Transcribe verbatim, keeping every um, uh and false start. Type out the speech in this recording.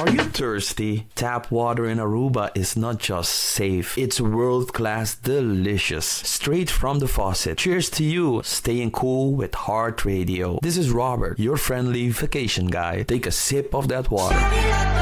Are you thirsty? Tap water in Aruba is not just safe, it's world-class delicious. Straight from the faucet. Cheers to you, staying cool with Heart Radio. This is Robert, your friendly vacation guide. Take a sip of that water.